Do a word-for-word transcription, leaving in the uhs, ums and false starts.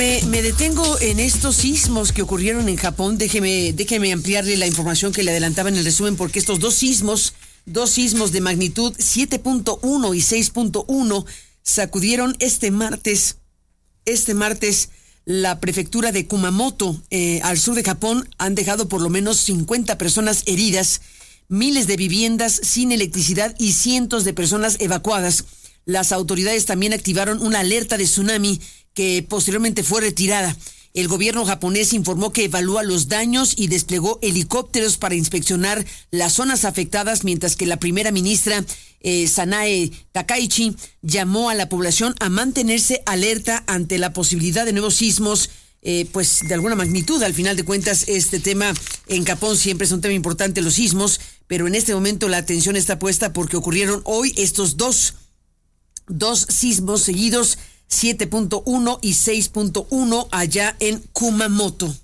Me, me detengo en estos sismos que ocurrieron en Japón. Déjeme, déjeme ampliarle la información que le adelantaba en el resumen, porque estos dos sismos, dos sismos de magnitud siete punto uno y seis punto uno sacudieron este martes, este martes la prefectura de Kumamoto, eh, al sur de Japón. Han dejado por lo menos cincuenta personas heridas, miles de viviendas sin electricidad y cientos de personas evacuadas. Las autoridades también activaron una alerta de tsunami que posteriormente fue retirada. El gobierno japonés informó que evalúa los daños y desplegó helicópteros para inspeccionar las zonas afectadas, mientras que la primera ministra eh, Sanae Takaichi llamó a la población a mantenerse alerta ante la posibilidad de nuevos sismos, eh, pues de alguna magnitud. Al final de cuentas, este tema en Japón siempre es un tema importante, los sismos, pero en este momento la atención está puesta porque ocurrieron hoy estos dos, dos sismos seguidos, siete punto uno y seis punto uno allá en Kumamoto.